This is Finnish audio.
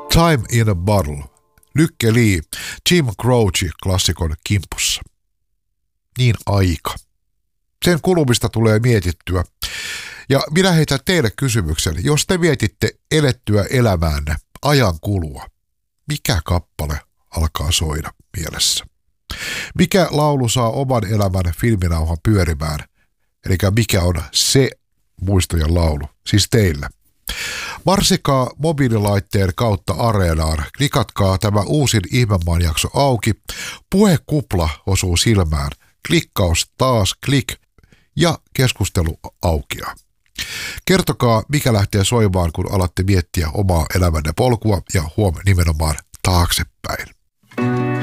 Time in a Bottle. Lykke Li, Jim Croce klassikon kimpussa. Niin aika. Sen kulumista tulee mietittyä. Ja minä heitän teille kysymyksen, jos te mietitte elettyä elämäänne ajan kulua, mikä kappale alkaa soida mielessä? Mikä laulu saa oman elämän filminauhan pyörimään? Eli mikä on se muistojen laulu, siis teillä? Marssikaa mobiililaitteen kautta Areenaan, klikatkaa tämä uusin Ihmemaan jakso auki, puhekupla osuu silmään, klikkaus taas klik ja keskustelu aukeaa. Kertokaa, mikä lähtee soimaan, kun alatte miettiä omaa elämänne polkua ja nimenomaan taaksepäin.